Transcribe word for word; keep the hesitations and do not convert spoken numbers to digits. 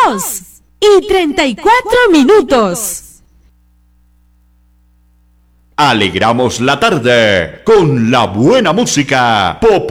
dos y treinta y cuatro minutos. Alegramos la tarde con la buena música popular.